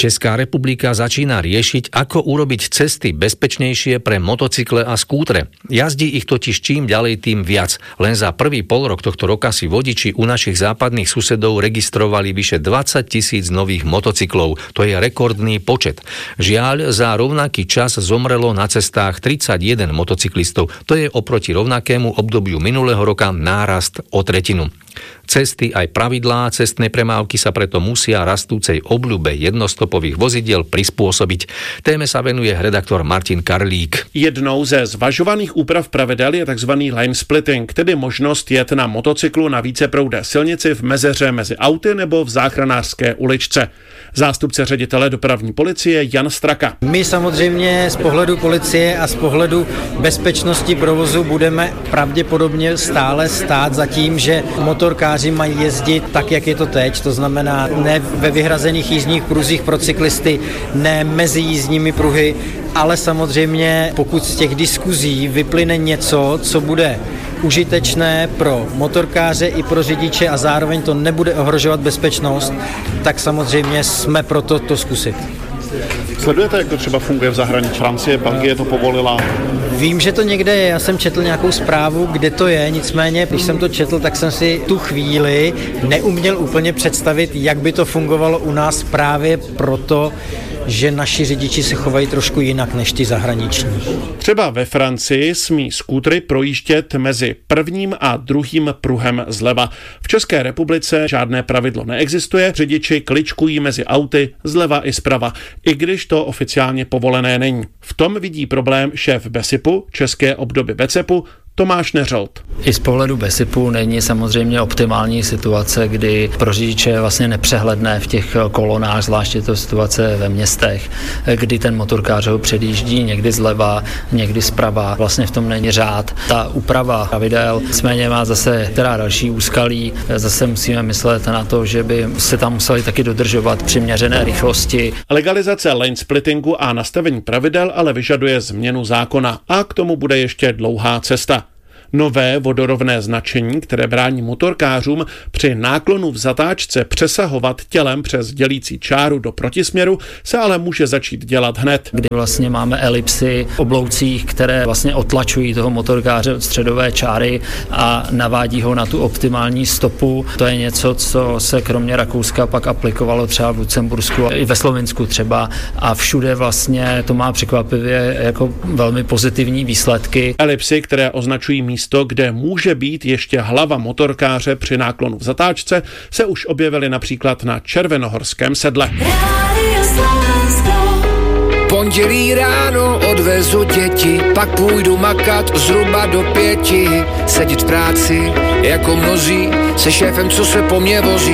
Česká republika začína riešiť, ako urobiť cesty bezpečnejšie pre motocykle a skútre. Jazdí ich totiž čím ďalej, tým viac. Len za prvý polrok tohto roka si vodiči u našich západných susedov registrovali vyše 20 000 nových motocyklov. To je rekordný počet. Žiaľ, za rovnaký čas zomrelo na cestách 31 motocyklistov. To je oproti rovnakému obdobiu minulého roka nárast o tretinu. Cesty aj pravidlá cestnej premávky sa preto musia rastúcej obľube jednostopových vozidiel prispôsobiť. Téme sa venuje redaktor Martin Karlík. Jednou ze zvažovaných úprav pravidel je tzv. Lane splitting, tedy možnost jet na motocyklu na víceproudé silnici v mezeře mezi auty nebo v záchranářské uličce. Zástupce ředitele dopravní policie Jan Straka. My samozřejmě z pohledu policie a z pohledu bezpečnosti provozu budeme pravděpodobně stále stát za tím, že motorkáři mají jezdit tak, jak je to teď, to znamená ne ve vyhrazených jízdních pruzích pro cyklisty, ne mezi jízdními pruhy, ale samozřejmě pokud z těch diskuzí vyplyne něco, co bude užitečné pro motorkáře i pro řidiče a zároveň to nebude ohrožovat bezpečnost, tak samozřejmě jsme pro to zkusit. Sledujete, jak to třeba funguje v zahraničí? Francie, Belgie to povolila? Vím, že to někde je, já jsem četl nějakou zprávu, kde to je, nicméně, když jsem to četl, tak jsem si tu chvíli neuměl úplně představit, jak by to fungovalo u nás právě proto, že naši řidiči se chovají trošku jinak než ty zahraniční. Třeba ve Francii smí skútry projíždět mezi prvním a druhým pruhem zleva. V České republice žádné pravidlo neexistuje, řidiči kličkují mezi auty zleva i zprava, i když to oficiálně povolené není. V tom vidí problém šéf BESIPu, české obdoby BECEPu, Tomáš Neřolt. I z pohledu BESIPu není samozřejmě optimální situace, kdy pro řidiče je vlastně nepřehledné v těch kolonách, zvláště to situace ve městech, kdy ten motorkář ho předjíždí někdy zleva, někdy zprava. Vlastně v tom není řád. Ta úprava pravidel nicméně má zase teda další úskalí. Zase musíme myslet na to, že by se tam museli taky dodržovat přiměřené rychlosti. Legalizace lane splittingu a nastavení pravidel ale vyžaduje změnu zákona a k tomu bude ještě dlouhá cesta. Nové vodorovné značení, které brání motorkářům při náklonu v zatáčce přesahovat tělem přes dělící čáru do protisměru, se ale může začít dělat hned. Kdy vlastně máme elipsy v obloucích, které vlastně otlačují toho motorkáře od středové čáry a navádí ho na tu optimální stopu. To je něco, co se kromě Rakouska pak aplikovalo třeba v Lucembursku i ve Slovinsku třeba a všude vlastně to má překvapivě jako velmi pozitivní výsledky. Elipsy, které označují místo, kde může být ještě hlava motorkáře při náklonu v zatáčce, se už objevily například na Červenohorském sedle. Pondělí ráno odvezu děti, pak půjdu makat zhruba do 5. Sedět v práci jako mnozí, se šéfem, co se po mně vozí.